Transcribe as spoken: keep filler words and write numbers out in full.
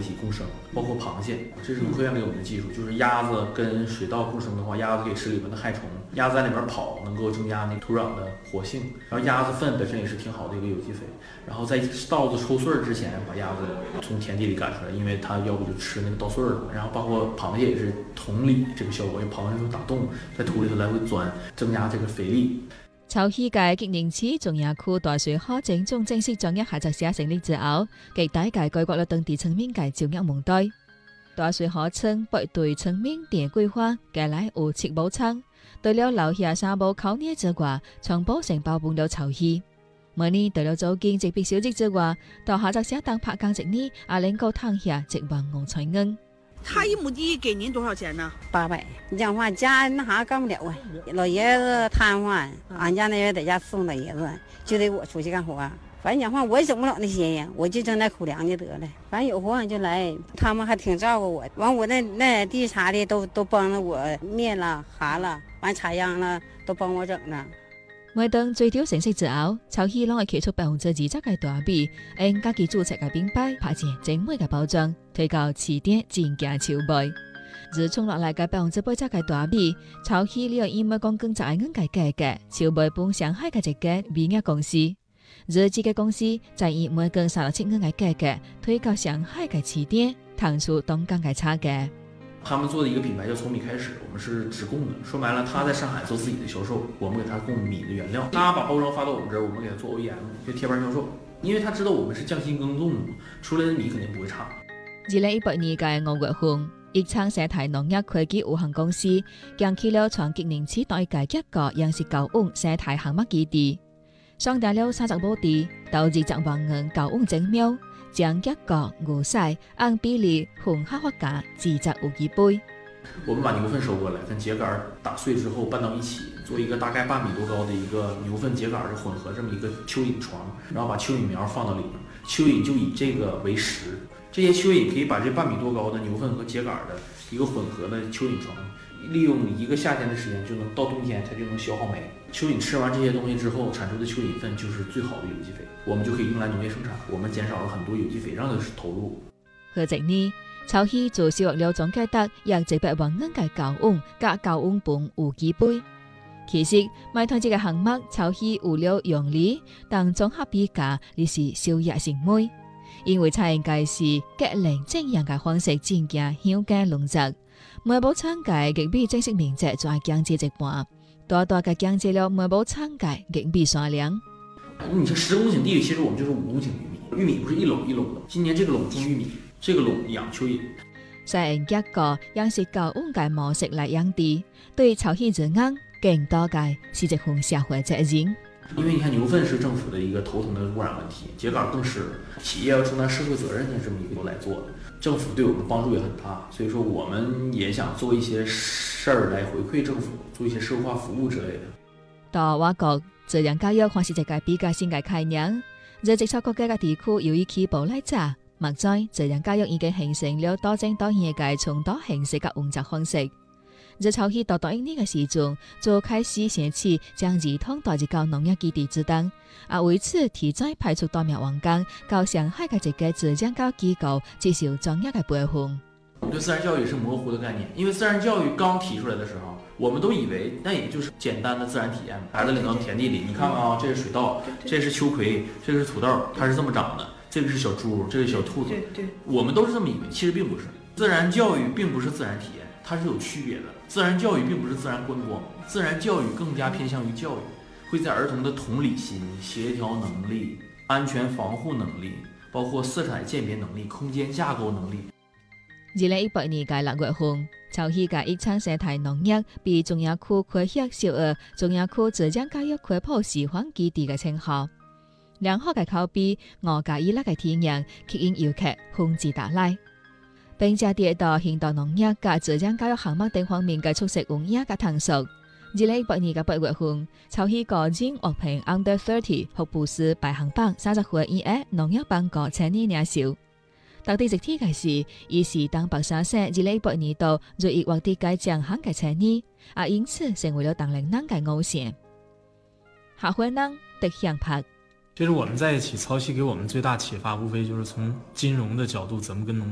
一起共生，包括螃蟹，这是农科院给我们的技术，就是鸭子跟水稻共生的话，鸭子可以吃里面的害虫，鸭子在里面跑能够增加那土壤的活性，然后鸭子粪本身也是挺好的一个有机肥，然后在稻子抽穗之前把鸭子从田地里赶出来，因为它要不就吃那个稻穗了，然后包括螃蟹也是同理这个效果，因为螃蟹会打洞，在土里头来回钻，增加这个肥力。 潮禧屆極年次中野區大水可整中正式將一下集社成立之後，極大屆該國了當地村民嘅照樣夢對。大水可稱不對村民點規劃，嘅來有七寶倉，對了留下三寶考驗之外，全部承包半了潮禧。每年對了租金直別小職之外，到下集社當拍工一年，也能夠攤下一萬五千元。 他一亩地給您多少錢呢？ 八百。你講話家那啥幹不了啊，老爺子癱瘓，俺家那邊在家送老爺子，就得我出去幹活。反正講話我也整不了那些呀，我就整點苦糧就得了。反正有活就來，他們還挺照顧我。完我那那地啥的都都幫着我滅了、哈了，完插秧了都幫我整了。 每當最屌成績之後，潮禧攏會企出百分之二十嘅大米，用家己注冊嘅品牌拍成精美嘅包裝，推到市店進價售賣。自從落來嘅百分之八十嘅大米，潮禧利用因為講更加銀嘅價格，售賣幫上海嘅一間米業公司。而這個公司再以每斤三十七銀嘅價格推到上海嘅市店，攤出東港嘅差價。 他們做的一個品牌叫從米開始，我們是直供的。說白了，他在上海做自己的銷售，我們給他供米的原料，他把包裝發到我們這兒，我們給他做 O E M， 就貼牌銷售。因為他知道我們是匠心耕種，出來的米肯定不會差。 二零一八年嘅五月份，益昌社台農業科技有限公司建起了全極年次代嘅一個養殖高溫社台項目基地，上達了三十畝地，投資十萬元高溫整苗。將一個牛屎按比例混合發酵，製作有機杯。 我們把牛糞收過來，跟秸稈打碎之後拌到一起，做一個大概半米多高的一個牛糞秸稈的混合這麼一個蚯蚓床，然後把蚯蚓苗放到裡面，蚯蚓就以這個為食。這些蚯蚓可以把這半米多高的牛糞和秸稈的一個混合的蚯蚓床，利用一個夏天的時間就能到冬天它就能消耗沒。蚯蚓吃完這些東西之後產出的蚯蚓糞就是最好的有機肥，我們就可以用來農業生產，我們減少了很多有機肥上的投入。 去年呢，潮禧就收穫了總價值約一百萬元嘅高溫加高溫盤有機杯。其實買台這個項目，潮禧有了用理，但綜合比價你是收益成美，因為採用嘅是結零正樣嘅方式進行鄉間農作，每部倉嘅極比正式面積就係降至一半。大大嘅降至了每部倉界極比山量。 你說十公頃地，其實我們就是五公頃玉米。玉米不是一簍一簍的，今年這個簍種玉米，這個簍養蚯蚓。 使用一個養殖高溫嘅模式來養地，對潮禧而言，更多嘅是一份社會責任。 因為你看牛糞是政府的一個頭疼的污染問題，秸稈更是企業要承擔社會責任的這麼一個來做的，政府對我們幫助也很大，所以說我們也想做一些事兒來回饋政府，做一些社會化服務之類的。 到我國自然教育還是一個比較新嘅概念，在直屬國家嘅地區由於起步來早，目前自然教育已經形成了多種多樣嘅從多形式嘅運作方式。在潮禧到到一年嘅時陣，就開始掀起將兒童帶入到農業基地之登，啊為此提前派出多名員工到上海嘅一個自然教育機構接受專業嘅培訓。 我們對自然教育是模糊的概念，因為自然教育剛提出來的時候，我們都以為那也就是簡單的自然體驗。孩子領到田地裡，你看啊，這是水稻，這是秋葵，這是土豆，它是這麼長的，這個是小豬，這個是小兔子。對對，我們都是這麼以為，其實並不是。自然教育並不是自然體驗，它是有區別的。自然教育並不是自然觀光，自然教育更加偏向於教育，會在兒童的同理心、協調能力、安全防護能力，包括色彩鑑別能力、空間架構能力。 二零一八年嘅六月份，潮禧嘅益昌社台農業被中央區開設小學中央區自然教育科普示範基地嘅稱號。良好嘅口碑，我家依賴嘅體驗吸引遊客蜂擁而來，並且帶到現代農業及自然教育項目等方面嘅促成運營嘅探索。二零一八年嘅八月份，潮禧個人獲評 Under 三十福布斯排行榜三十歲以下農業邦國青年領袖。特別值提嘅是，伊是東北三省二零一八年度最易獲得該獎項嘅青年，啊因此成為了當年人嘅偶像。下回呢，得向拍。 其實我們在一起，潮禧給我們最大啟發，無非就是從金融的角度，怎麼跟農